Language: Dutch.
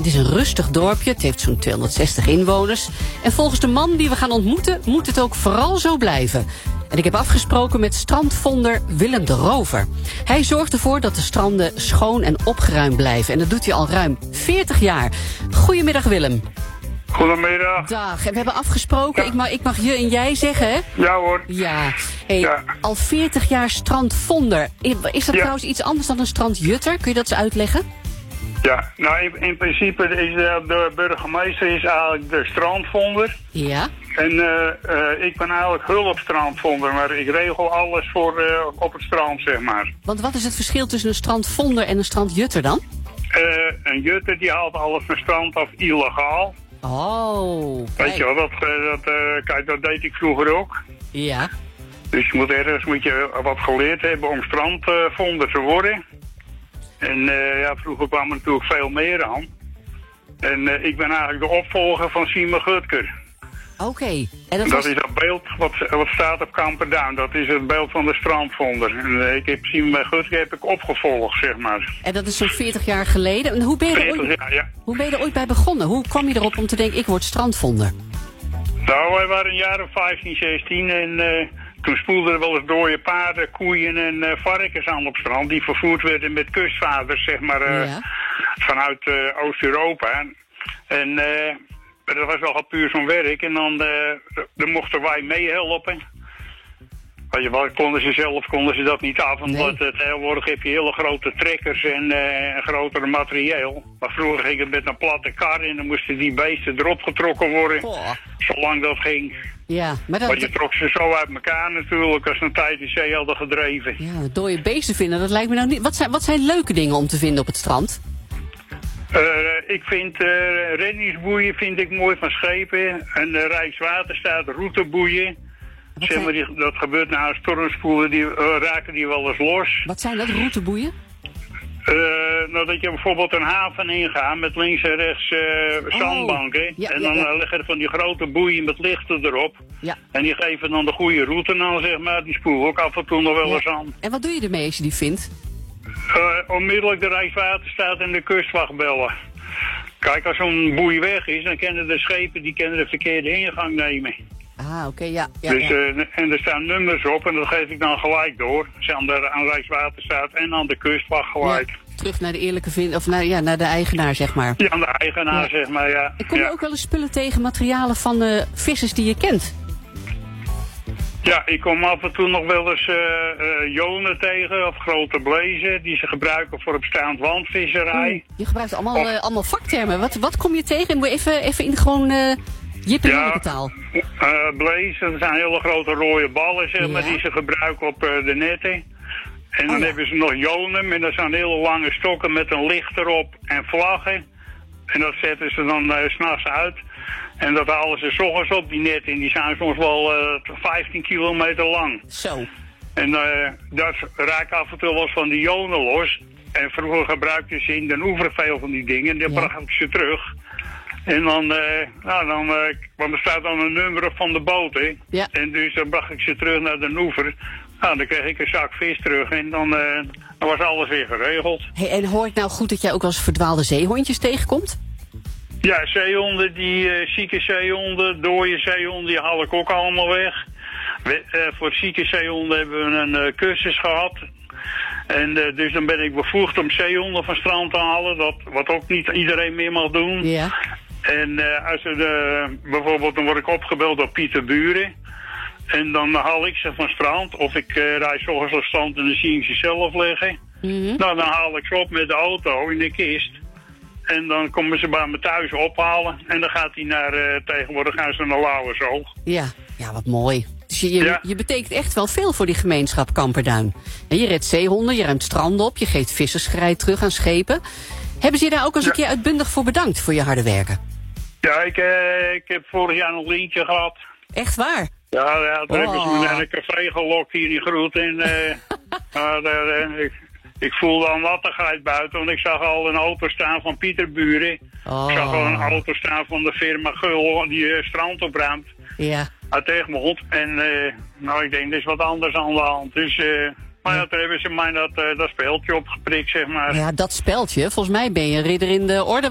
Het is een rustig dorpje, het heeft zo'n 260 inwoners. En volgens de man die we gaan ontmoeten moet het ook vooral zo blijven. En ik heb afgesproken met strandvonder Willem de Rover. Hij zorgt ervoor dat de stranden schoon en opgeruimd blijven. En dat doet hij al ruim 40 jaar. Goedemiddag Willem. Goedemiddag. Dag. En we hebben afgesproken, Ja. ik mag je en jij zeggen, hè? Ja hoor. Ja. Hey, Ja. Al 40 jaar strandvonder. Is dat trouwens iets anders dan een strandjutter? Kun je dat eens uitleggen? Ja, nou in principe is de burgemeester is eigenlijk de strandvonder. Ja. En ik ben eigenlijk hulpstrandvonder, maar ik regel alles voor op het strand, zeg maar. Want wat is het verschil tussen een strandvonder en een strandjutter dan? Een jutter die haalt alles van strand af illegaal. Oh, kijk. Weet je wel, kijk, dat deed ik vroeger ook. Ja. Dus moet je wat geleerd hebben om strandvonder te worden. En ja, vroeger kwam er natuurlijk veel meer aan. En ik ben eigenlijk de opvolger van Simon Gutker. Oké. En Dat is dat beeld wat staat op Kamperduin. Dat is het beeld van de strandvonder. En ik heb Simon Gutker opgevolgd, zeg maar. En dat is zo'n 40 jaar geleden. En hoe ben je er 40 ooit, jaar, ja. hoe ben je er ooit bij begonnen? Hoe kwam je erop om te denken, ik word strandvonder? Nou, wij waren een jaar of 15, 16 en toen spoelden er wel eens dode paarden, koeien en varkens aan op strand. Die vervoerd werden met kustvaarders, zeg maar, Ja. vanuit Oost-Europa. En dat was wel puur zo'n werk. En dan mochten wij meehelpen. Weet je wel, konden ze dat niet af. Omdat tegenwoordig heb je hele grote trekkers en grotere materieel. Maar vroeger ging het met een platte kar en dan moesten die beesten erop getrokken worden. Goh. Zolang dat ging. Ja, maar Want je trok ze zo uit elkaar natuurlijk als ze een tijd in zee hadden gedreven. ja, dode beesten vinden, dat lijkt me nou niet... Wat zijn leuke dingen om te vinden op het strand? Ik vind reddingsboeien vind ik mooi van schepen. En Rijkswaterstaat routeboeien. Wat Zeg maar, zijn, dat gebeurt na stormspoelen, raken die wel eens los. wat zijn dat, routeboeien? Nou, dat je bijvoorbeeld een haven ingaat met links en rechts zandbanken. Ja, en ja, dan ja. liggen er van die grote boeien met lichten erop. Ja. En die geven dan de goede route aan, zeg maar. Die spoelen ook af en toe nog wel eens aan. En wat doe je ermee als je die vindt? Onmiddellijk de Rijkswaterstaat en de kustwacht bellen. Kijk, als zo'n boei weg is, dan kunnen de schepen die de verkeerde ingang nemen. Ah, oké, ja. Dus, en er staan nummers op en dat geef ik dan gelijk door. Dus aan Rijkswaterstaat en aan de kustwacht gelijk. Ja, terug naar de eerlijke of naar de eigenaar, zeg maar. Ja, aan de eigenaar, zeg maar, ja. Ik kom je ook wel eens spullen tegen, materialen van vissers die je kent. Ja, ik kom af en toe nog wel eens jonen tegen of grote blezen die ze gebruiken voor op staand wandvisserij. Je gebruikt allemaal vaktermen. Wat kom je tegen? Moet je even in gewoon jip en taal. Blezen, dat zijn hele grote rode ballen, zeg maar, Ja. die ze gebruiken op de netten. En dan ja. hebben ze nog jonen, en dat zijn hele lange stokken met een licht erop en vlaggen. En dat zetten ze dan 's nachts uit. En dat halen ze 's ochtends op, die netten. En die zijn soms wel 15 kilometer lang. Zo. En dat raakt af en toe wel eens van die jonen los. En vroeger gebruikten ze in de oever veel van die dingen. En dan bracht ik ze terug. En dan, want er staat dan een nummer van de boot, hè. Ja. En dus dan bracht ik ze terug naar de oever. Nou, dan kreeg ik een zak vis terug en dan was alles weer geregeld. Hey, en hoor ik nou goed dat jij ook wel eens verdwaalde zeehondjes tegenkomt? Ja, zeehonden, die zieke zeehonden, dode zeehonden, die haal ik ook allemaal weg. Voor zieke zeehonden hebben we een cursus gehad. En dus dan ben ik bevoegd om zeehonden van strand te halen, wat ook niet iedereen meer mag doen. Ja. En als bijvoorbeeld, dan word ik opgebeld door Pieter Buren. En dan haal ik ze van strand. Of ik rijd 's ochtends op strand en dan zie ik ze zelf liggen. Mhm. Nou, dan haal ik ze op met de auto in de kist. En dan komen ze bij me thuis ophalen. En dan gaat hij tegenwoordig gaan ze naar Lauwersoog. Ja, wat mooi. Dus je betekent echt wel veel voor die gemeenschap Kamperduin. En je redt zeehonden, je ruimt stranden op, je geeft vissersgerei terug aan schepen. Hebben ze je daar ook eens een keer uitbundig voor bedankt voor je harde werken? Ja, ik heb vorig jaar nog een liedje gehad. Echt waar? Ja, toen hebben ze me naar een café gelokt hier in Groet. En ik voelde al nattigheid buiten, want ik zag al een auto staan van Pieter Buren. Oh. Ik zag al een auto staan van de firma Gul die strand opruimt. Ja. Uit Egmond. En ik denk, er is wat anders aan de hand. Dus, maar ja, toen hebben ze mij dat speeltje opgeprikt, zeg maar. Ja, dat speldje. Volgens mij ben je ridder in de orde